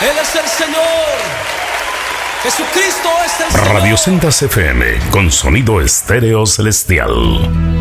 Él es el Señor. Jesucristo es el Señor. Radio Sendas FM con sonido estéreo celestial.